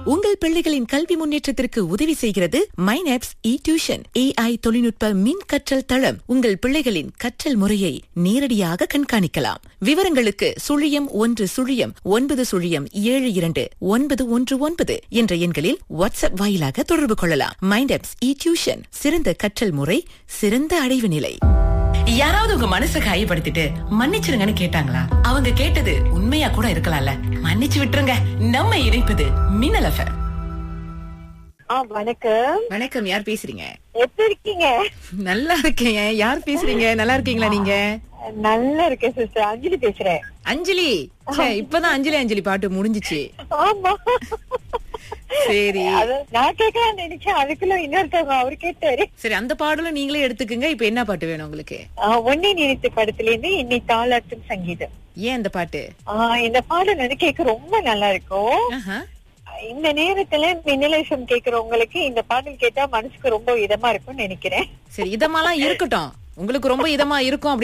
உங்கள் பிள்ளைகளின் கல்வி முன்னேற்றத்திற்கு உதவி செய்கிறது மைனாப்ஸ் டியூஷன். AI தொழில்நுட்ப மின் கற்றல் தளம். உங்கள் பிள்ளைகளின் கற்றல் முறையை நேரடியாக கண்காணிக்கலாம். விவரங்களுக்கு 011090729119 என்ற எண்களில் வாட்ஸ்அப் வாயிலாக தொடர்பு கொள்ளலாம். மைனாப்ஸ் டியூஷன், சிறந்த கற்றல் முறை, சிறந்த அடைவு நிலை. யாராவது உங்க மனசை காயப்படுத்திட்டு மன்னிச்சிருங்கன்னு கேட்டாங்களா? அவங்க கேட்டது உண்மையா கூட இருக்கலாம்ல. மன்னிச்சு விட்டுருங்க. நம்ம இணைப்பது மின்னல் FM. வணக்கம். வணக்கம், யார் பேசுறீங்க? எப்படி இருக்கீங்க? நல்லா இருக்கேன். யார் பேசுறீங்க? நல்லா இருக்கீங்களா நீங்க? நல்லா இருக்கேன் சிஸ்டர். அஞ்சலி பேசுறேன். அஞ்சலி, இப்பதான் அஞ்சலி பாட்டு முடிஞ்சிச்சு. ஆமா, சரி, நான் கேட்கலாம் நினைச்சேன். அதுக்குள்ள இன்னொருத்தவங்க அவரு கேட்டாரு. சரி, அந்த பாடலும் நீங்களே எடுத்துக்குங்க. இப்ப என்ன பாட்டு வேணும் உங்களுக்கு? ஒன்னே நினைத்த படத்துல இருந்து இன்னை தாளாட்டும் சங்கீதம். ஏன் இந்த பாட்டு? இந்த பாடல் வந்து கேட்க ரொம்ப நல்லா இருக்கும். இந்த நேரத்துல மின்னலேசம் கேக்குறவங்களுக்கு இந்த பாடல் கேட்டா மனசுக்கு ரொம்ப இதமா இருக்கும்னு நினைக்கிறேன். சரி, இதமாலாம் இருக்கட்டும். உங்களுக்கு ரொம்ப இதமா இருக்கும்